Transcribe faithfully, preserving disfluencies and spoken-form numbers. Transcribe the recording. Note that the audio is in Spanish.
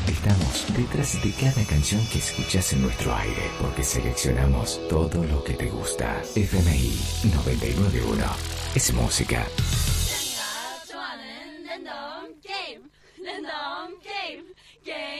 Estamos detrás de cada canción que escuchás en nuestro aire, porque seleccionamos todo lo que te gusta. F M I noventa y nueve punto uno es música.